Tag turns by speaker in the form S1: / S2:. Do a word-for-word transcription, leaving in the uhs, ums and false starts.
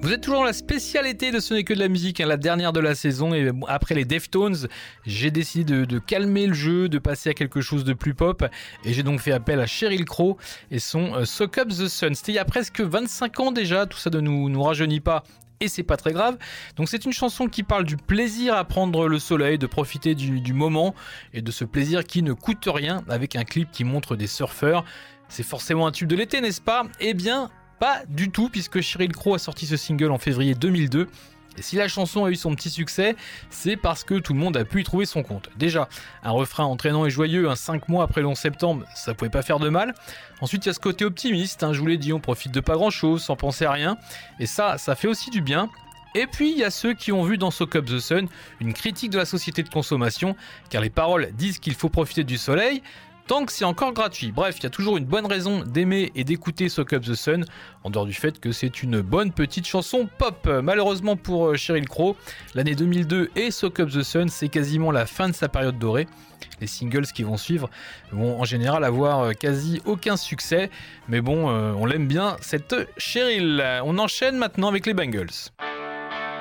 S1: Vous êtes toujours dans la spécialité de Ce n'est que de la musique, hein, la dernière de la saison, et après les Deftones, j'ai décidé de, de calmer le jeu, de passer à quelque chose de plus pop, et j'ai donc fait appel à Sheryl Crow et son euh, Soak Up the Sun. C'était il y a presque vingt-cinq ans déjà, tout ça ne nous, nous rajeunit pas. Et c'est pas très grave. Donc c'est une chanson qui parle du plaisir à prendre le soleil, de profiter du, du moment et de ce plaisir qui ne coûte rien, avec un clip qui montre des surfeurs. C'est forcément un tube de l'été, n'est-ce pas ? Eh bien, pas du tout, puisque Sheryl Crow a sorti ce single en février deux mille deux. Et si la chanson a eu son petit succès, c'est parce que tout le monde a pu y trouver son compte. Déjà, un refrain entraînant et joyeux, un cinq mois après le onze septembre, ça pouvait pas faire de mal. Ensuite, il y a ce côté optimiste, hein, je vous l'ai dit, on profite de pas grand chose, sans penser à rien. Et ça, ça fait aussi du bien. Et puis, il y a ceux qui ont vu dans Soak Up the Sun une critique de la société de consommation, car les paroles disent qu'il faut profiter du soleil, tant que c'est encore gratuit. Bref, il y a toujours une bonne raison d'aimer et d'écouter Soak Up the Sun, en dehors du fait que c'est une bonne petite chanson pop. Malheureusement pour Sheryl Crow, l'année deux mille deux et Soak Up the Sun, c'est quasiment la fin de sa période dorée. Les singles qui vont suivre vont en général avoir quasi aucun succès, mais bon, euh, on l'aime bien, cette Sheryl. On enchaîne maintenant avec les Bangles.